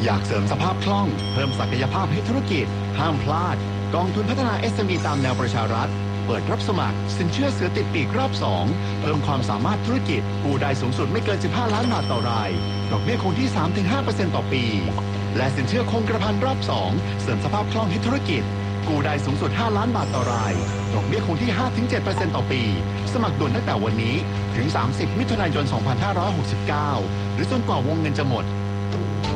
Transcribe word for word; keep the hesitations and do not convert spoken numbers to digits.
อยากเสริมสภาพคล่องเพิ่มศักยภาพให้ธุรกิจห้ามพลาดกองทุนพัฒนา เอส เอ็ม อี ตามแนวประชารัฐเปิดรับสมัครสินเชื่อเสือติดปีกรอบสองเพิ่มความสามารถธุรกิจกู้ได้สูงสุดไม่เกินสิบห้าล้านบาทต่อรายดอกเบี้ยคงที่ สามถึงห้าเปอร์เซ็นต์ ต่อปีและสินเชื่อคงกระพันรอบสองเสริมสภาพคล่องให้ธุรกิจกู้ได้สูงสุดห้าล้านบาทต่อรายดอกเบี้ยคงที่ ห้าถึงเจ็ดเปอร์เซ็นต์ ต่อปีสมัครด่วนตั้งแต่วันนี้ถึงสามสิบมิถุนายนสองพันห้าร้อยหกสิบเก้าหรือจนกว่าวงเงินจะหมด